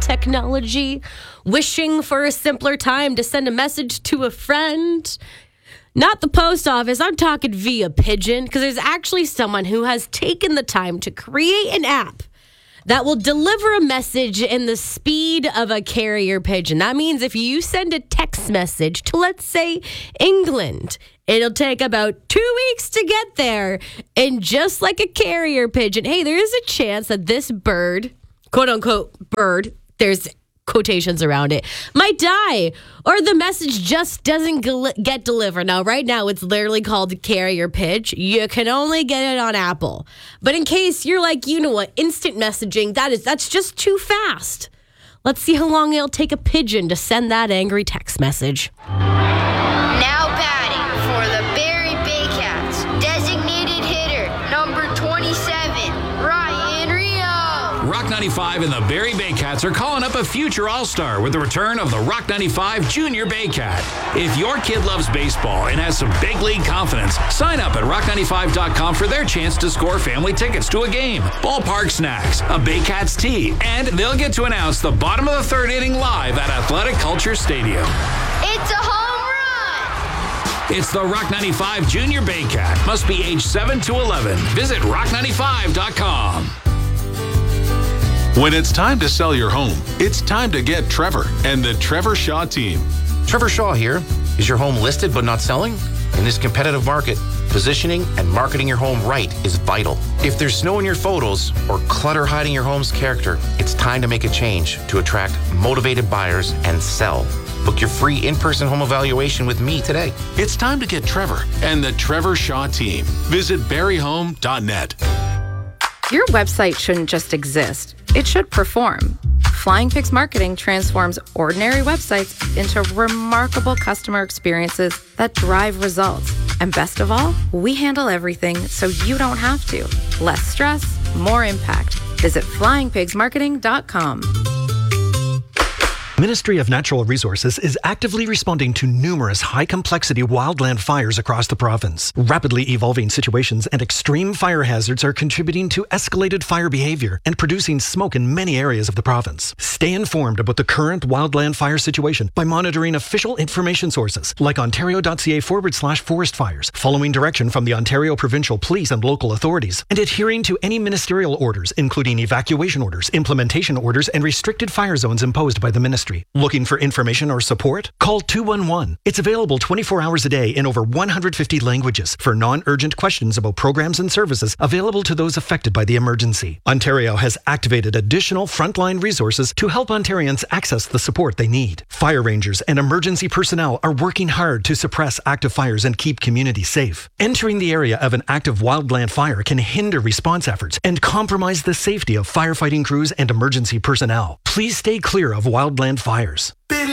technology, wishing for a simpler time to send a message to a friend. Not the post office, I'm talking via pigeon, because there's actually someone who has taken the time to create an app that will deliver a message in the speed of a carrier pigeon. That means if you send a text message to, let's say, England, it'll take about 2 weeks to get there. And just like a carrier pigeon, hey, there is a chance that this bird, quote unquote bird, there's quotations around it, might die, or the message just doesn't get delivered. Now, right now, it's literally called carrier pitch. You can only get it on Apple. But in case you're like, you know what, instant messaging, that's just too fast. Let's see how long it'll take a pigeon to send that angry text message. Now batting for the Barrie Baycats, designated hitter, number 27, Ryan Rio. Rock 95 and the Barrie Baycats are calling up a future All-Star with the return of the Rock 95 Junior Baycat. If your kid loves baseball and has some big league confidence, sign up at rock95.com for their chance to score family tickets to a game, ballpark snacks, a Baycats tee, and they'll get to announce the bottom of the third inning live at Athletic Culture Stadium. It's a home run! It's the Rock 95 Junior Baycat. Must be age 7 to 11. Visit rock95.com. When it's time to sell your home, it's time to get Trevor and the Trevor Shaw team. Trevor Shaw here. Is your home listed but not selling? In this competitive market, positioning and marketing your home right is vital. If there's snow in your photos or clutter hiding your home's character, it's time to make a change to attract motivated buyers and sell. Book your free in-person home evaluation with me today. It's time to get Trevor and the Trevor Shaw team. Visit barryhome.net. Your website shouldn't just exist. It should perform. Flying Pigs Marketing transforms ordinary websites into remarkable customer experiences that drive results. And best of all, we handle everything so you don't have to. Less stress, more impact. Visit flyingpigsmarketing.com. Ministry of Natural Resources is actively responding to numerous high-complexity wildland fires across the province. Rapidly evolving situations and extreme fire hazards are contributing to escalated fire behavior and producing smoke in many areas of the province. Stay informed about the current wildland fire situation by monitoring official information sources like ontario.ca/forest fires, following direction from the Ontario Provincial Police and local authorities, and adhering to any ministerial orders, including evacuation orders, implementation orders, and restricted fire zones imposed by the ministry. Looking for information or support? Call 211. It's available 24 hours a day in over 150 languages for non-urgent questions about programs and services available to those affected by the emergency. Ontario has activated additional frontline resources to help Ontarians access the support they need. Fire rangers and emergency personnel are working hard to suppress active fires and keep communities safe. Entering the area of an active wildland fire can hinder response efforts and compromise the safety of firefighting crews and emergency personnel. Please stay clear of wildland fires.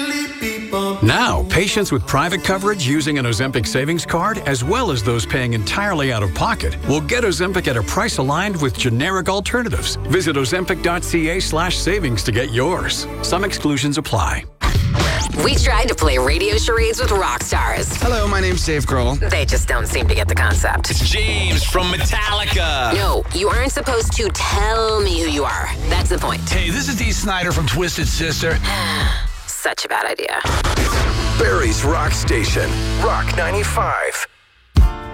Now, patients with private coverage using an Ozempic savings card, as well as those paying entirely out of pocket, will get Ozempic at a price aligned with generic alternatives. Visit ozempic.ca/savings to get yours. Some exclusions apply. We tried to play radio charades with rock stars. Hello, my name's Dave Grohl. They just don't seem to get the concept. It's James from Metallica. No, you aren't supposed to tell me who you are. That's the point. Hey, this is Dee Snider from Twisted Sister. Such a bad idea. Barrie's Rock Station, Rock 95.